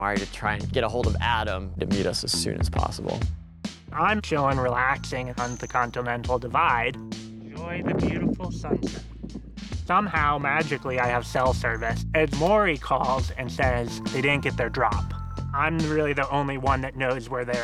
Mari to try and get a hold of Adam to meet us as soon as possible. I'm chilling, relaxing on the Continental Divide. Enjoy the beautiful sunset. Somehow, magically, I have cell service. And Maury calls and says they didn't get their drop. I'm really the only one that knows where they're